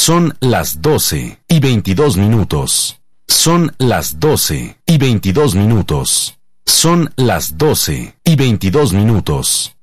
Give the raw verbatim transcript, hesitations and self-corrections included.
Son las doce y veintidós minutos. Son las doce y veintidós minutos. Son las doce y veintidós minutos.